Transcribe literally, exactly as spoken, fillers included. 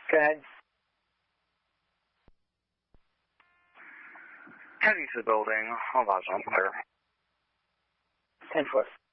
Good. Heading to the building. All eyes on fire. ten four.